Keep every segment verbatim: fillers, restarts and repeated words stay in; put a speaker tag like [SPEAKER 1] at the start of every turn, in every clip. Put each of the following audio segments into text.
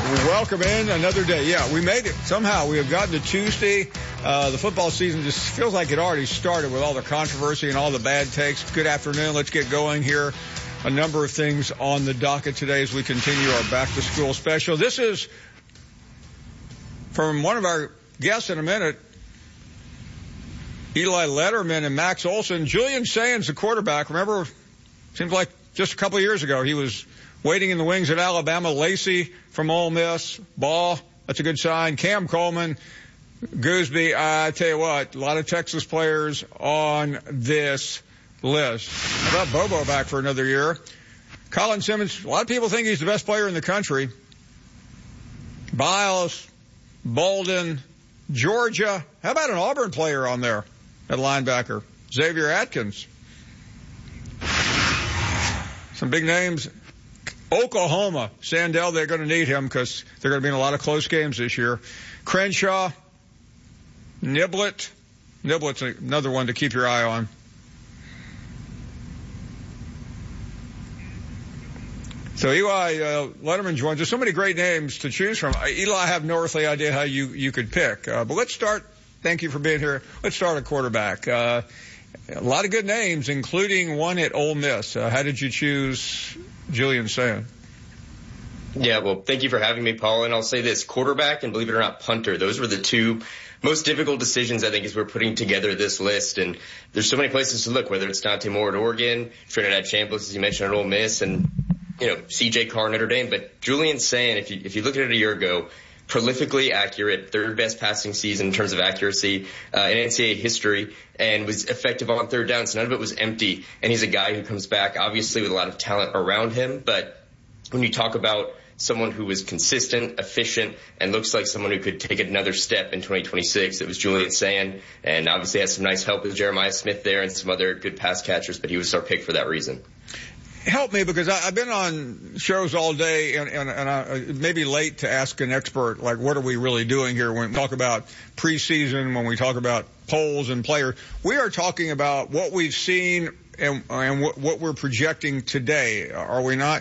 [SPEAKER 1] Welcome in another day. Yeah, we made it. Somehow we have gotten to Tuesday. Uh, the football season just feels like it already started with all the controversy and all the bad takes. Good afternoon. Let's get going here. A number of things on the docket today as we continue our back-to-school special. This is from one of our guests in a minute, Eli Letterman and Max Olson. Julian Sayin, the quarterback. Remember, seems like just a couple of years ago, he was waiting in the wings at Alabama. Lacey from Ole Miss. Ball, that's a good sign. Cam Coleman, Gooseby. I tell you what, a lot of Texas players on this list. How about Bobo back for another year? Colin Simmons, a lot of people think he's the best player in the country. Biles, Bolden, Georgia. How about an Auburn player on there at linebacker? Xavier Atkins. Some big names. Oklahoma, Sandell, they're going to need him because they're going to be in a lot of close games this year. Crenshaw, Niblett. Niblett's another one to keep your eye on. So Eli uh, Letterman joins us. So many great names to choose from. Uh, Eli, I have no earthly idea how you, you could pick. Uh, but let's start. Thank you for being here. Let's start at quarterback. Uh, a lot of good names, including one at Ole Miss. Uh, how did you choose Julian Sayin?
[SPEAKER 2] Yeah, well, thank you for having me, Paul. And I'll say this, quarterback and, believe it or not, punter. Those were the two most difficult decisions, I think, as we're putting together this list. And there's so many places to look, whether it's Dante Moore at Oregon, Trinidad Chambliss, as you mentioned, at Ole Miss, and, you know, C J Carr, Notre Dame. But Julian Sayin, if you, if you look at it a year ago, prolifically accurate, third best passing season in terms of accuracy uh, in N C double A history, and was effective on third down. So none of it was empty. And he's a guy who comes back, obviously, with a lot of talent around him. But when you talk about someone who was consistent, efficient, and looks like someone who could take another step in twenty twenty-six, it was Julian Sayin. And obviously has some nice help with Jeremiah Smith there and some other good pass catchers, but he was our pick for that reason.
[SPEAKER 1] Help me, because I, I've been on shows all day, and, and, and I may be late to ask an expert, like, what are we really doing here when we talk about preseason, when we talk about polls and players. We are talking about what we've seen and, and what, what we're projecting today, are we not?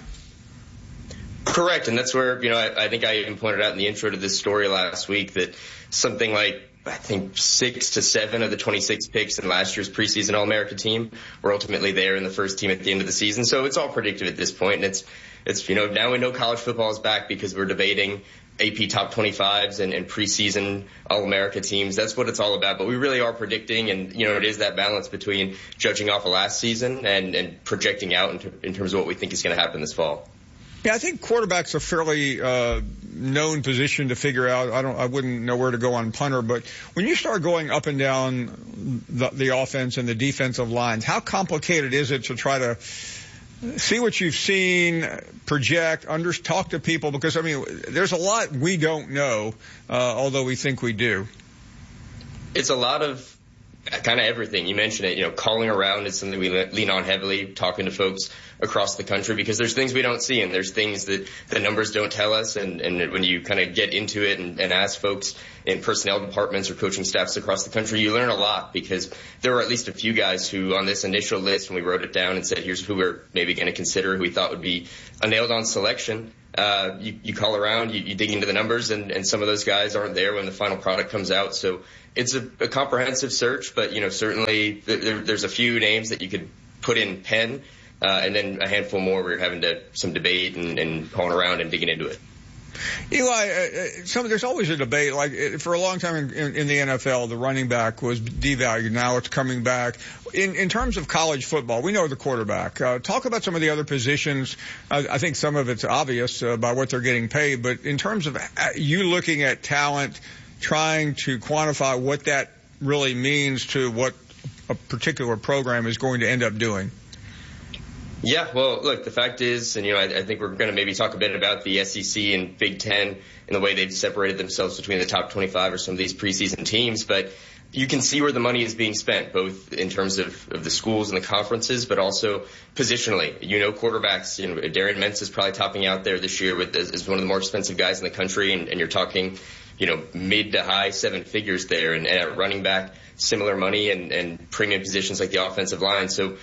[SPEAKER 2] Correct, and that's where, you know, I, I think I even pointed out in the intro to this story last week that something like, I think six to seven of the twenty-six picks in last year's preseason All-America team were ultimately there in the first team at the end of the season. So it's all predictive at this point. And it's, it's, you know, now we know college football is back because we're debating A P top twenty-fives and, and preseason All-America teams. That's what it's all about. But we really are predicting, and, you know, it is that balance between judging off of last season and, and projecting out in, ter- in terms of what we think is going to happen this fall.
[SPEAKER 1] Yeah, I think quarterback's a fairly uh, known position to figure out. I don't, I wouldn't know where to go on punter, but when you start going up and down the, the offense and the defensive lines, how complicated is it to try to see what you've seen, project, under, talk to people? Because, I mean, there's a lot we don't know, uh, although we think we do.
[SPEAKER 2] It's a lot of kind of everything. You mentioned it, you know, calling around is something we lean on heavily, talking to folks across the country, because there's things we don't see and there's things that the numbers don't tell us. And, and when you kind of get into it and, and ask folks in personnel departments or coaching staffs across the country, you learn a lot, because there were at least a few guys who on this initial list, when we wrote it down and said, here's who we're maybe going to consider, who we thought would be a nailed on selection. Uh, you, you call around, you, you dig into the numbers, and, and some of those guys aren't there when the final product comes out. So it's a, a comprehensive search, but, you know, certainly there, there's a few names that you could put in pen, uh, and then a handful more where you're having to some debate and, and calling around and digging into it.
[SPEAKER 1] Eli, uh, some, there's always a debate. Like for a long time in, in, in the N F L, the running back was devalued. Now it's coming back. In, in terms of college football, we know the quarterback. Uh, talk about some of the other positions. Uh, I think some of it's obvious uh, by what they're getting paid. But in terms of you looking at talent, trying to quantify what that really means to what a particular program is going to end up doing.
[SPEAKER 2] Yeah, well, look, the fact is, and, you know, I, I think we're going to maybe talk a bit about the S E C and Big Ten and the way they've separated themselves between the top twenty-five or some of these preseason teams. But you can see where the money is being spent, both in terms of, of the schools and the conferences, but also positionally. You know, quarterbacks, you know, Darian Mentz is probably topping out there this year with as, as one of the more expensive guys in the country. And, and you're talking, you know, mid to high seven figures there. And, and at running back, similar money and, and premium positions like the offensive line. So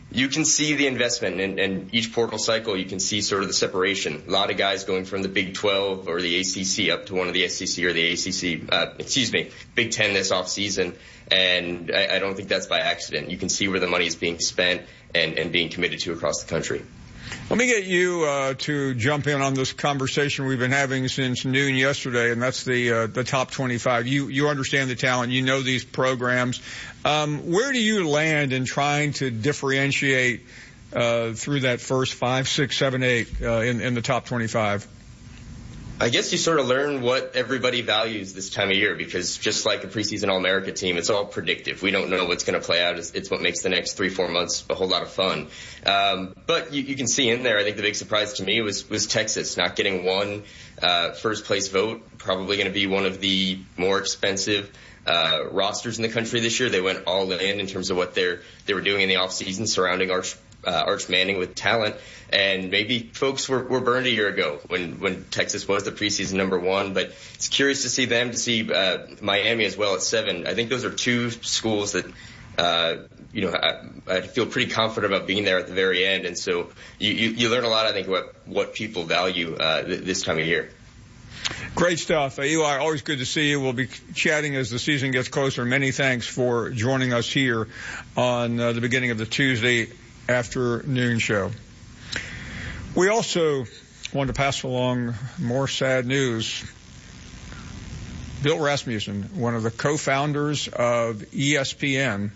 [SPEAKER 2] you can see the investment, and, and each portal cycle, you can see sort of the separation. A lot of guys going from the Big twelve or the A C C up to one of the S E C or the A C C, uh, excuse me, Big Ten this off season. And I, I don't think that's by accident. You can see where the money is being spent and, and being committed to across the country.
[SPEAKER 1] Let me get you uh, to jump in on this conversation we've been having since noon yesterday, and that's the uh, the top twenty-five. You you understand the talent. You know these programs. Um, where do you land in trying to differentiate uh, through that first five, six, seven, eight uh, in, in the top twenty-five?
[SPEAKER 2] I guess you sort of learn what everybody values this time of year, because just like a preseason All-America team, it's all predictive. We don't know what's going to play out. It's, it's what makes the next three, four months a whole lot of fun. Um, but you, you can see in there, I think the big surprise to me was, was Texas not getting one uh, first-place vote, probably going to be one of the more expensive uh, rosters in the country this year. They went all in in terms of what they're, they were doing in the offseason surrounding Arch Uh, Arch Manning with talent, and maybe folks were, were burned a year ago when, when Texas was the preseason number one, but it's curious to see them, to see uh, Miami as well at seven. I think those are two schools that, uh, you know, I, I feel pretty confident about being there at the very end, and so you, you, you learn a lot, I think, what, what people value uh, th- this time of year.
[SPEAKER 1] Great stuff. Uh, Eli, always good to see you. We'll be chatting as the season gets closer. Many thanks for joining us here on uh, the beginning of the Tuesday afternoon show. We also want to pass along more sad news. Bill Rasmussen, one of the co-founders of E S P N,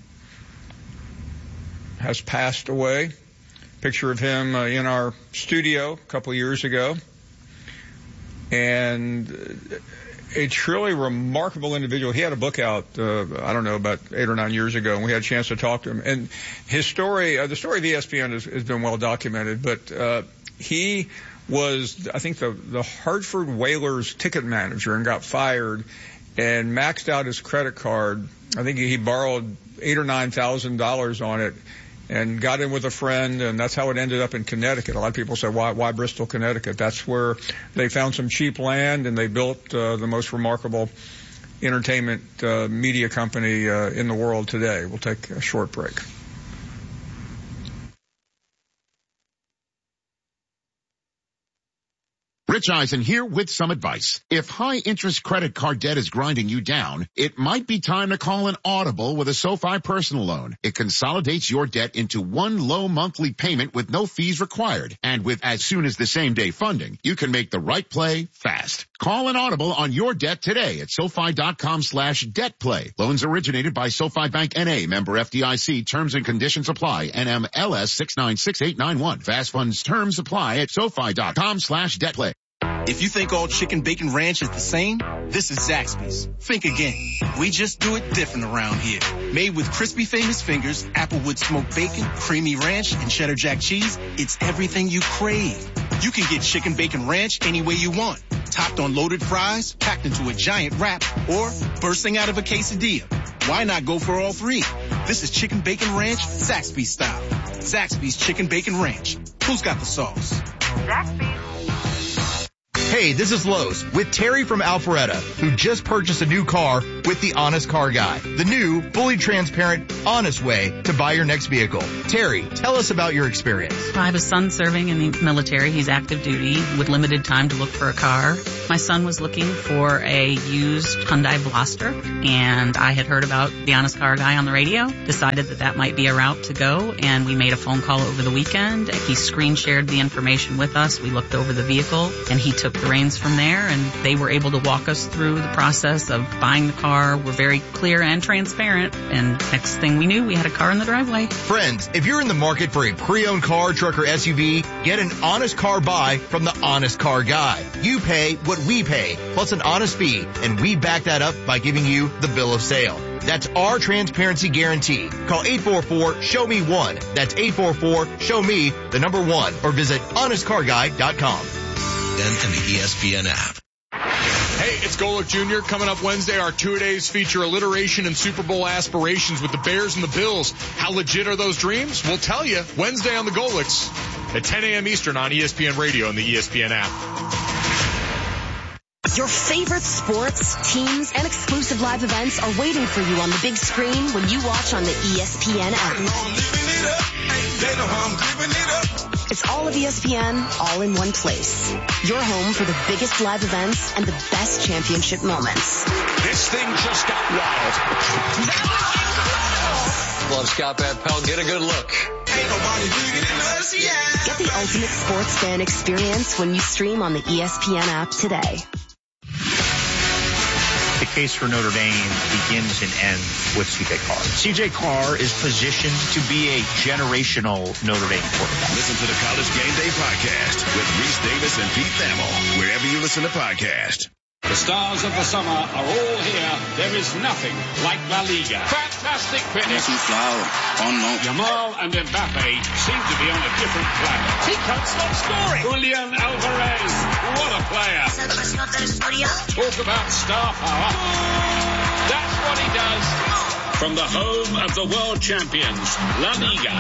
[SPEAKER 1] has passed away. Picture of him uh, in our studio a couple years ago. And a truly remarkable individual. He had a book out, uh, I don't know, about eight or nine years ago, and we had a chance to talk to him. And his story, uh, the story of E S P N has, has been well documented, but uh, he was, I think, the, the Hartford Whalers ticket manager and got fired and maxed out his credit card. I think he borrowed eight or nine thousand dollars on it and got in with a friend, and that's how it ended up in Connecticut. A lot of people say, why, why Bristol, Connecticut? That's where they found some cheap land, and they built uh, the most remarkable entertainment uh, media company uh, in the world today. We'll take a short break.
[SPEAKER 3] Rich Eisen here with some advice. If high-interest credit card debt is grinding you down, it might be time to call an Audible with a SoFi personal loan. It consolidates your debt into one low monthly payment with no fees required. And with as soon as the same day funding, you can make the right play fast. Call an Audible on your debt today at SoFi.com slash debt play. Loans originated by SoFi Bank N A, member F D I C. Terms and conditions apply. N M L S six nine six eight nine one. Fast funds terms apply at SoFi.com slash debt play.
[SPEAKER 4] If you think all chicken bacon ranch is the same, this is Zaxby's. Think again. We just do it different around here. Made with crispy famous fingers, applewood smoked bacon, creamy ranch, and cheddar jack cheese, it's everything you crave. You can get chicken bacon ranch any way you want. Topped on loaded fries, packed into a giant wrap, or bursting out of a quesadilla. Why not go for all three? This is chicken bacon ranch, Zaxby's style. Zaxby's chicken bacon ranch. Who's got the sauce?
[SPEAKER 5] Zaxby's.
[SPEAKER 6] Hey, this is Lowe's with Terry from Alpharetta, who just purchased a new car with the Honest Car Guy, the new, fully transparent, honest way to buy your next vehicle. Terry, tell us about your experience.
[SPEAKER 7] I have a son serving in the military. He's active duty with limited time to look for a car. My son was looking for a used Hyundai Blaster, and I had heard about the Honest Car Guy on the radio, decided that that might be a route to go, and we made a phone call over the weekend. He screen shared the information with us. We looked over the vehicle, and he took the reins from there, and they were able to walk us through the process of buying the car. We're very clear and transparent, and next thing we knew, we had a car in the driveway.
[SPEAKER 6] Friends, if you're in the market for a pre-owned car, truck, or S U V, get an honest car buy from the Honest Car Guy. You pay what we pay, plus an honest fee, and we back that up by giving you the bill of sale. That's our transparency guarantee. Call eight four four, show me one. That's eight four four, show me the number one, or visit honest car guy dot com.
[SPEAKER 8] And the E S P N app.
[SPEAKER 9] Hey, it's Golick Junior Coming up Wednesday, our two-a-days feature alliteration and Super Bowl aspirations with the Bears and the Bills. How legit are those dreams? We'll tell you Wednesday on the Golicks at ten a.m. Eastern on E S P N Radio and the E S P N app.
[SPEAKER 10] Your favorite sports, teams, and exclusive live events are waiting for you on the big screen when you watch on the E S P N app. It's all of E S P N, all in one place. Your home for the biggest live events and the best championship moments.
[SPEAKER 5] This thing just got wild.
[SPEAKER 11] Love Scott Van Pelt. Get a good look.
[SPEAKER 10] Ain't nobody bigger than us, yeah. Get the ultimate sports fan experience when you stream on the E S P N app today.
[SPEAKER 12] The case for Notre Dame begins and ends with C J Carr. C J Carr is positioned to be a generational Notre Dame quarterback.
[SPEAKER 13] Listen to the College Game Day podcast with Reese Davis and Pete Thamel, wherever you listen to podcasts.
[SPEAKER 14] The stars of the summer are all here. There is nothing like La Liga. Fantastic finish. Yamal and Mbappe seem to be on a different planet. He can't stop scoring. Julian Alvarez, what a player. Talk about star power. That's what he does. From the home of the world champions, La Liga.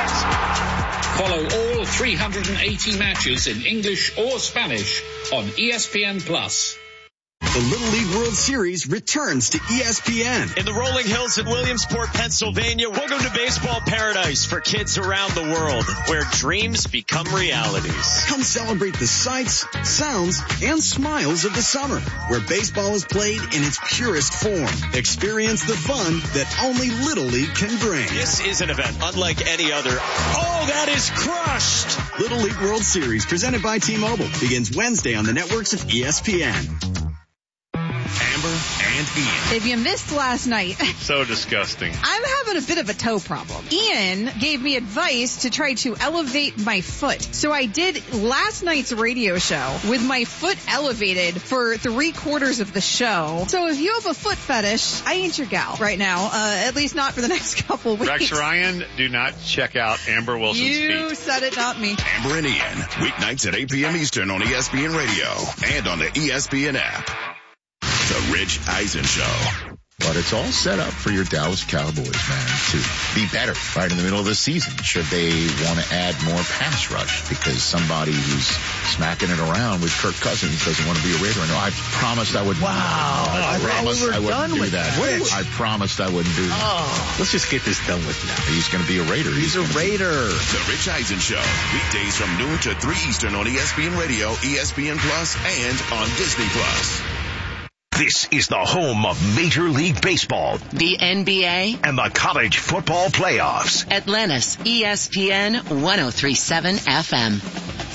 [SPEAKER 14] Follow all three hundred eighty matches in English or Spanish on E S P N Plus.
[SPEAKER 15] The Little League World Series returns to E S P N.
[SPEAKER 16] In the rolling hills at Williamsport, Pennsylvania, welcome to baseball paradise for kids around the world, where dreams become realities.
[SPEAKER 15] Come celebrate the sights, sounds, and smiles of the summer, where baseball is played in its purest form. Experience the fun that only Little League can bring.
[SPEAKER 16] This is an event unlike any other. Oh, that is crushed!
[SPEAKER 15] Little League World Series, presented by T-Mobile, begins Wednesday on the networks of E S P N.
[SPEAKER 13] Amber and Ian.
[SPEAKER 17] If you missed last night.
[SPEAKER 18] So disgusting.
[SPEAKER 17] I'm having a bit of a toe problem. Ian gave me advice to try to elevate my foot. So I did last night's radio show with my foot elevated for three quarters of the show. So if you have a foot fetish, I ain't your gal right now. Uh, at least not for the next couple weeks.
[SPEAKER 18] Rex Ryan, do not check out Amber Wilson's
[SPEAKER 17] you
[SPEAKER 18] feet.
[SPEAKER 17] You said it, not me.
[SPEAKER 13] Amber and Ian, weeknights at eight p.m. Eastern on E S P N Radio and on the E S P N app. The Rich Eisen Show.
[SPEAKER 3] But it's all set up for your Dallas Cowboys, man, to be better right in the middle of the season. Should they want to add more pass rush because somebody who's smacking it around with Kirk Cousins doesn't want to be a Raider? No, I promised I wouldn't.
[SPEAKER 12] Wow.
[SPEAKER 3] I, I promised we I wouldn't do that.
[SPEAKER 12] Rich.
[SPEAKER 3] I promised I wouldn't do that.
[SPEAKER 12] Oh, let's just get this done with now.
[SPEAKER 3] He's going to be a Raider.
[SPEAKER 12] He's, He's a Raider.
[SPEAKER 13] Be... The Rich Eisen Show. Weekdays from noon to three Eastern on E S P N Radio, E S P N Plus, and on Disney Plus.
[SPEAKER 5] This is the home of Major League Baseball,
[SPEAKER 10] the N B A,
[SPEAKER 5] and the college football playoffs.
[SPEAKER 10] Atlantis, E S P N ten thirty-seven F M.